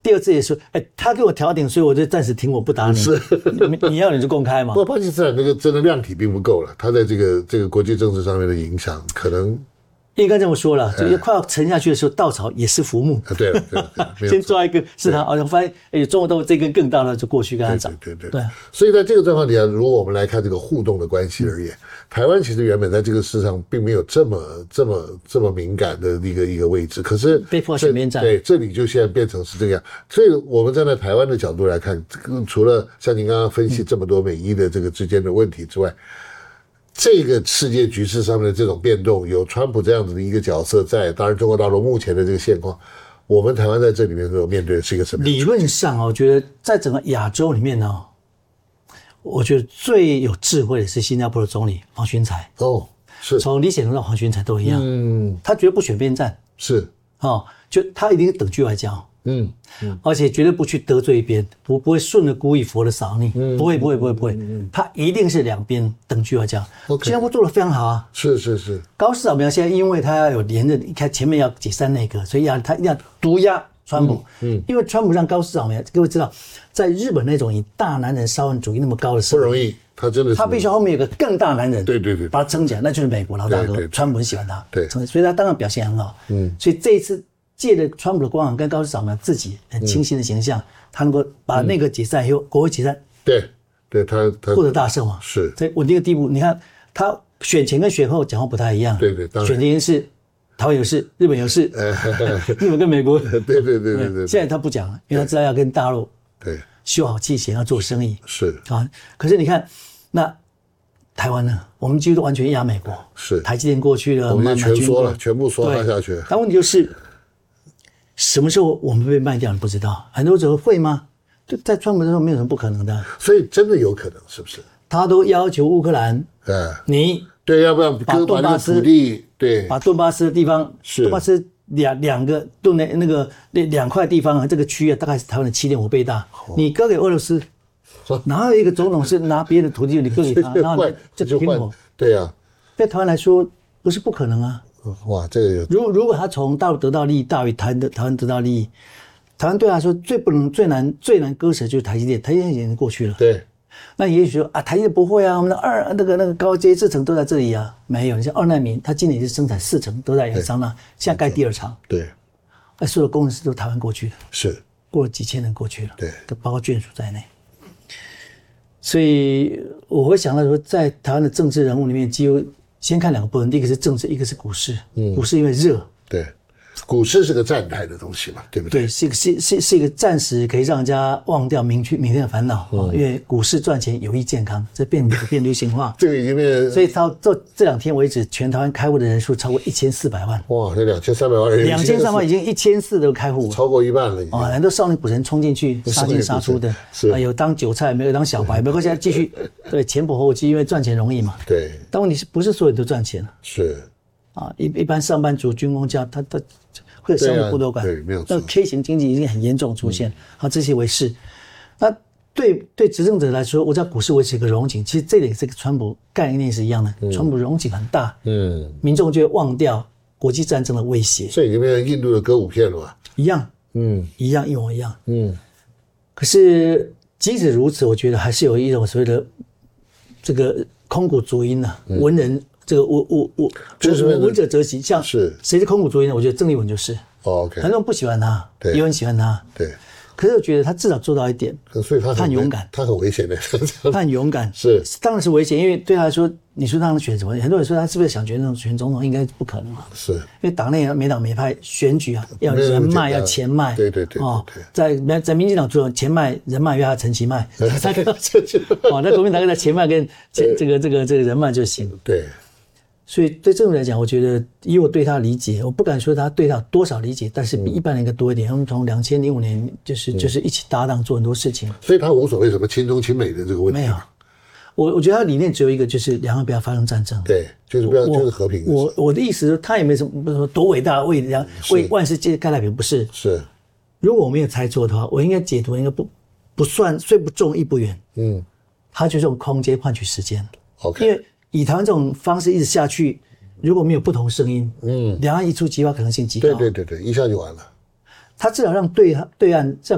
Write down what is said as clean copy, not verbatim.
第二次也说，他给我调停，所以我就暂时停，我不打你。 是， 你要你就公开嘛。 不过巴基斯坦那个真的量体并不够了，他在这个国际政治上面的影响可能。 应该这么说了，就快要沉下去的时候，稻草也是浮木。 对了， 先抓一个市场，发现中国都这根更大了，就过去跟他涨。 对。所以在这个状况底下，如果我们来看这个互动的关系而言，台湾其实原本在这个市场并没有这么敏感的一个位置，可是被迫选边站。 对，这里就现在变成是这样。所以我们站在台湾的角度来看，除了像您刚刚分析这么多美伊的这个之间的问题之外。这个世界局势上面的这种变动，有川普这样子的一个角色在，当然中国大陆目前的这个现况，我们台湾在这里面所面对的是一个什么？ 理论上我觉得在整个亚洲里面呢，我觉得最有智慧的是新加坡的总理黄循财。 是从李显龙到黄循财都一样，他绝对不选边站， 是就他一定是等距外交。而且绝对不去得罪一边，不会顺着故意佛的扫逆，不会，他一定是两边等距外交。新加坡做得非常好啊， 是。 高市早苗现在因为他要有连任，一开前面要解散内阁，所以他一定要毒压川普。因为川普让高市早苗，各位知道，在日本那种以大男人沙文主义那么高的社会， 不容易，他真的是， 他必须后面有个更大男人， 对， 把他撑起来，那就是美国老大哥，川普很喜欢他， 对， 所以他当然表现很好。所以这一次。借着川普的光环跟高市早苗自己很清新的形象，他能够把那个解散以后，国会解散， 对他获得大胜嘛， 是在稳定的地步。你看他选前跟选后讲话不太一样， 对，当然选前是台湾有事，日本有事，日本跟美国， 对， 现在他不讲了，因为他知道要跟大陆修好气弦，要做生意， 是啊。可是你看那台湾呢，我们几乎都完全压美国， 是台积电过去了， 我们全缩了，全部缩发下去。 但问题就是。什么时候我们被卖掉？你不知道，很多时候会吗？就在川普的时候没有什么不可能的， 所以真的有可能，是不是？ 他都要求乌克兰，你对，要不要把顿巴斯土地，对， 把顿巴斯的地方， 是顿巴斯两个顿那个2块地方啊，这个区域大概是台湾的7.5倍大，你割给俄罗斯，哪有一个总统是拿别人的土地你割给他，然后就平衡？ 对呀， 对台湾来说不是不可能啊。 哇，这个如果他从大陆得到利益大于台湾得到利益，台湾对他来说最难割舍就是台积电，台积电已经过去了。 对， 那也许说啊，台积电不会啊，我们的那个高阶制程都在这里啊，没有。你像2奈米，它今年是生产4成都在亚利桑那，现在盖第2厂。 对， 所有的工程师都台湾过去的， 是过了几千人过去了， 对， 包括眷属在内。所以我会想到说，在台湾的政治人物里面，几乎。先看2个部分，第一个是政治，一个是股市。股市因为热， 对，股市是个站台的东西嘛，对不对？ 对，是一个暂时可以让人家忘掉明天的烦恼。因为股市赚钱有益健康，这变流行化。 这个已经变， 所以到这2天为止，全台湾开户的人数超过1400万。 哇，这2300万人 ，2300万已经1400都开户， 超过一半了。 很多少年股神冲进去，杀进杀出的，有当韭菜，没有当小白，没关系，继续对前仆后继，因为赚钱容易嘛。 对， 但问题是不是所有人都赚钱了？ 是一般上班族、军工家，他会有生活剥夺感， 对，没有错。 那 K 型经济已经很严重出现，这些为是。那对执政者来说，我知道股市维持一个荣景，其实这点是跟川普概念是一样的，川普荣景很大，民众就会忘掉国际战争的威胁。 这已经变成印度的歌舞片了吧？ 一样，一模一样，可是即使如此，我觉得还是有一种所谓的这个空谷足音啊，文人。这个闻者则喜，像谁是空谷足音呢？我觉得郑丽文就是。 OK， 很多人不喜欢他，也有人喜欢他。 对， 可是我觉得他至少做到一点， 所以他很勇敢， 他很危险的， 他很勇敢，当然是危险，因为对他来说，你说让他选什么？很多人说他是不是想选总统？应该不可能啊， 是，因为党内每党每派选举啊，要人脉，要钱脉， 对， 在民进党做钱脉人脉，要他陈其迈，那国民党在钱脉跟这个人脉就行， 对。 所以对这种来讲，我觉得以我对他的理解，我不敢说他对他有多少理解，但是比一般人应该多一点。他们从2005年就是一起搭档做很多事情， 所以他无所谓什么亲中亲美的这个问题。 没有，我觉得他的理念只有一个，就是两岸不要发生战争。 对，就是不要，就是和平。 我的意思是，他也没什么不是说多伟大，为万世界开太平，不是。 是， 如果我没有猜错的话，我应该解读应该不算虽不重亦不远。他就是用空间换取时间。 OK， 因为以台湾这种方式一直下去，如果没有不同声音，两岸一触即发可能性极高。 对，一下就完了。 他至少让对岸这样